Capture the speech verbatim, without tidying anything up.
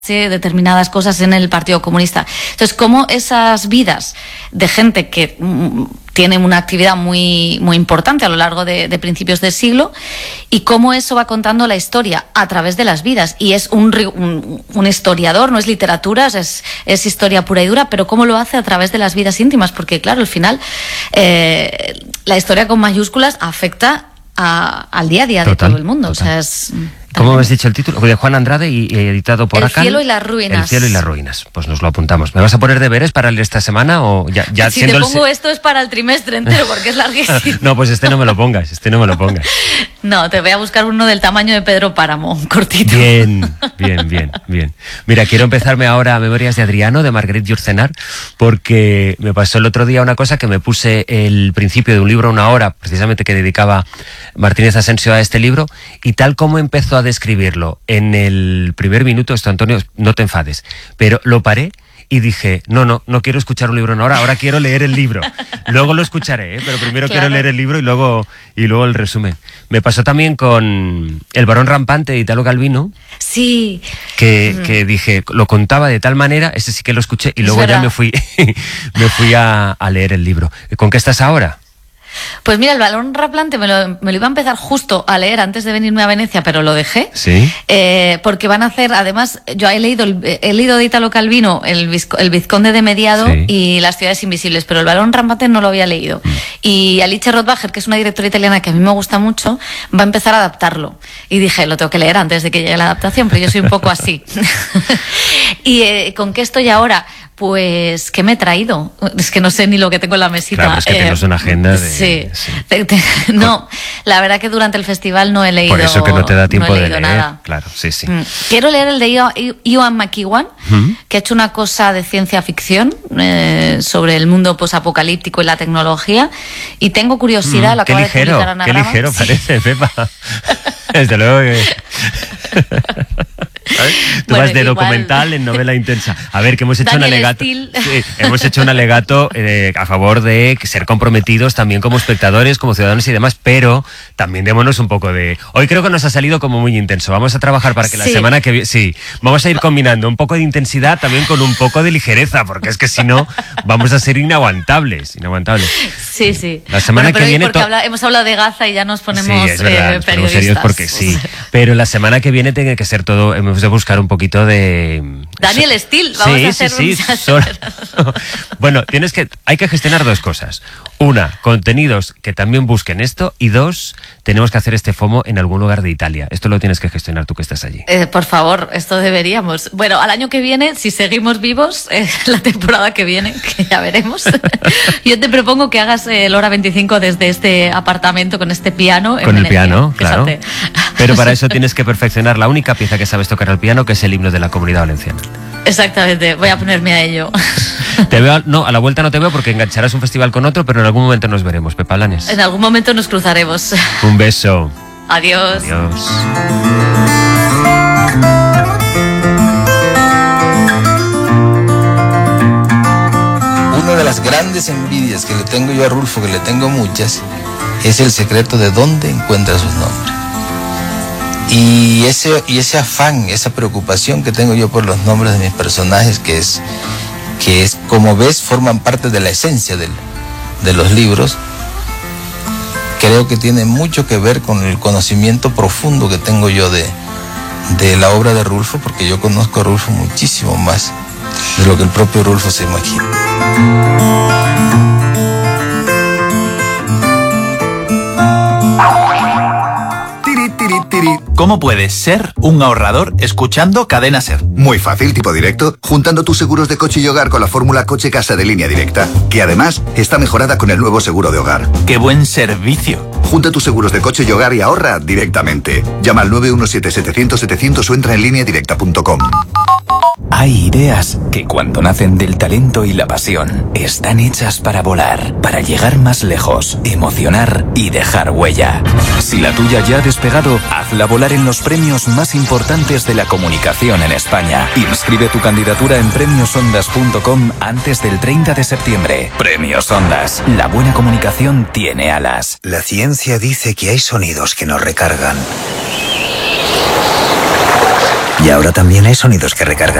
determinadas cosas en el Partido Comunista. Entonces, cómo esas vidas de gente que mm, tiene una actividad muy, muy importante a lo largo de, de principios del siglo, y cómo eso va contando la historia a través de las vidas. Y es un, un, un historiador, no es literatura, es, es historia pura y dura, pero cómo lo hace a través de las vidas íntimas, porque claro, al final eh, la historia con mayúsculas afecta a, al día a día de total, todo el mundo. Total. O sea, es... ¿Cómo has dicho el título? De Juan Andrade y, y editado por Acan. El cielo y las ruinas. El cielo y las ruinas. Pues nos lo apuntamos. ¿Me vas a poner deberes para leer esta semana o ya, ya si siendo te pongo el... esto es para el trimestre entero porque es larguísimo? No, pues este no me lo pongas, este no me lo pongas. No, te voy a buscar uno del tamaño de Pedro Páramo, cortito. Bien, bien, bien, bien. Mira, quiero empezarme ahora a Memorias de Adriano, de Marguerite Yourcenar, porque me pasó el otro día una cosa que me puse el principio de un libro, una hora, precisamente que dedicaba Martínez Asensio a este libro, y tal como empezó a describirlo en el primer minuto, esto, Antonio, no te enfades, pero lo paré y dije, no, no, no quiero escuchar un libro en hora, ahora quiero leer el libro. Luego lo escucharé, ¿eh? Pero primero claro. quiero leer el libro y luego, y luego el resumen. Me pasó también con El varón rampante de Italo Calvino. Sí. Que, mm. que dije, lo contaba de tal manera, ese sí que lo escuché, y luego ya me fui, me fui a, a leer el libro. ¿Con qué estás ahora? Pues mira, El varón rampante me lo, me lo iba a empezar justo a leer antes de venirme a Venecia, pero lo dejé. Sí. Eh, porque van a hacer, además, yo he leído, he leído de Italo Calvino el, el Vizconde de Mediado sí. y Las ciudades invisibles, pero El varón rampante no lo había leído. Mm. Y Alice Rothbacher, que es una directora italiana que a mí me gusta mucho, va a empezar a adaptarlo. Y dije, lo tengo que leer antes de que llegue la adaptación, pero yo soy un poco así. ¿Y eh, con qué estoy ahora? Pues, ¿qué me he traído? Es que no sé ni lo que tengo en la mesita. Claro, es que eh, tienes una agenda de... Sí. sí. Te, te, no, la verdad que durante el festival no he leído... Por eso que no te da tiempo no he de leer. Nada. Claro, sí, sí. Mm. Quiero leer el de Iwan McEwan, ¿Mm? que ha hecho una cosa de ciencia ficción eh, sobre el mundo posapocalíptico y la tecnología. Y tengo curiosidad, mm, lo acabo de publicar Anagrama. Qué ligero, sí. parece, Pepa. Desde luego que... ¿sabes? Tú bueno, vas de igual. Documental en novela intensa. A ver, que hemos hecho Daniel un alegato. Sí, hemos hecho un alegato eh, a favor de ser comprometidos también como espectadores, como ciudadanos y demás, pero también démonos un poco de... Hoy creo que nos ha salido como muy intenso. Vamos a trabajar para que la sí. semana que viene... Sí, vamos a ir combinando un poco de intensidad también con un poco de ligereza, porque es que si no vamos a ser inaguantables. inaguantables. Sí, sí. La semana bueno, pero que viene... Porque to... habla... hemos hablado de Gaza y ya nos ponemos sí, es verdad, eh, nos periodistas. Serios porque sí. Pero la semana que viene tiene que ser todo... Hemos de buscar un poquito de... Daniel Steele, vamos sí, a hacer sí, sí, un... son... Bueno, tienes que... Hay que gestionar dos cosas. Una, contenidos que también busquen esto. Y dos, tenemos que hacer este FOMO en algún lugar de Italia. Esto lo tienes que gestionar tú que estás allí. Eh, por favor, esto deberíamos. Bueno, al año que viene, si seguimos vivos, eh, la temporada que viene, que ya veremos, yo te propongo que hagas eh, el Hora veinticinco desde este apartamento con este piano. Con en el Venecia. piano, claro. Fíjate. Pero para eso tienes que perfeccionar la única pieza que sabes tocar al piano, que es el himno de la Comunidad Valenciana. Exactamente, voy a ponerme a ello. Te veo, no, a la vuelta no te veo porque engancharás un festival con otro, pero en algún momento nos veremos, Pepa Blanes. En algún momento nos cruzaremos. Un beso. Adiós. Adiós. Una de las grandes envidias que le tengo yo a Rulfo, que le tengo muchas, es el secreto de dónde encuentra sus nombres. Y ese, y ese afán, esa preocupación que tengo yo por los nombres de mis personajes, que es, que es como ves, forman parte de la esencia del, de los libros, creo que tiene mucho que ver con el conocimiento profundo que tengo yo de, de la obra de Rulfo, porque yo conozco a Rulfo muchísimo más de lo que el propio Rulfo se imagina. ¿Cómo puedes ser un ahorrador escuchando Cadena Ser? Muy fácil, tipo directo, juntando tus seguros de coche y hogar con la fórmula Coche Casa de Línea Directa, que además está mejorada con el nuevo seguro de hogar. ¡Qué buen servicio! Junta tus seguros de coche y hogar y ahorra directamente. Llama al nueve uno siete, setecientos, setecientos o entra en línea directa punto com. Hay ideas que cuando nacen del talento y la pasión están hechas para volar, para llegar más lejos, emocionar y dejar huella. Si la tuya ya ha despegado, hazla volar en los premios más importantes de la comunicación en España. Inscribe tu candidatura en premios ondas punto com antes del treinta de septiembre. Premios Ondas. La buena comunicación tiene alas. La ciencia dice que hay sonidos que nos recargan Y ahora también hay sonidos que recargan